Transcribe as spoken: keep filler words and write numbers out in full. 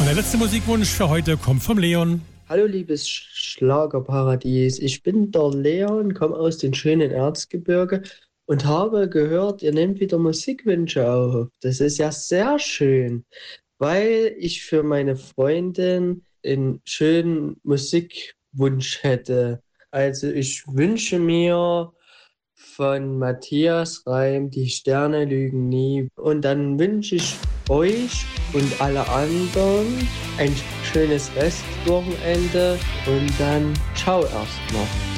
Und der letzte Musikwunsch für heute kommt vom Leon. Hallo liebes Schlagerparadies, ich bin der Leon, komme aus dem schönen Erzgebirge und habe gehört, ihr nehmt wieder Musikwünsche auf. Das ist ja sehr schön, weil ich für meine Freundin einen schönen Musikwunsch hätte. Also ich wünsche mir von Matthias Reim Die Sterne lügen nie. Und dann wünsche ich euch und alle anderen ein schönes Restwochenende und dann ciao erstmal.